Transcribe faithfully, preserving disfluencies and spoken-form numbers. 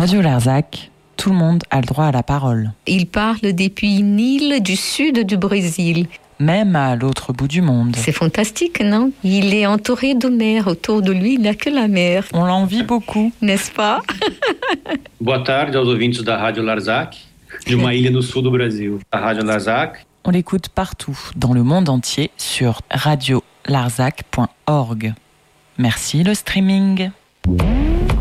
Radio Larzac, tout le monde a le droit à la parole. Il parle depuis une île du sud du Brésil. Même à l'autre bout du monde. C'est fantastique, non? Il est entouré de mer. Autour de lui, il n'a que la mer. On l'envie beaucoup. N'est-ce pas? Boa tarde aos ouvintes da Rádio Larzac, de uma ilha no sul do Brasil. A Rádio Larzac. On l'écoute partout, dans le monde entier, sur radio larzac point org. Merci le streaming.